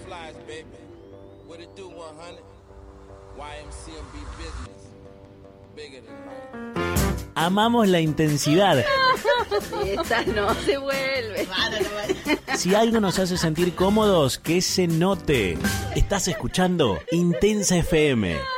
Amamos la intensidad. Esta no se vuelve. Si algo nos hace sentir cómodos, que se note. Estás escuchando Intensa FM.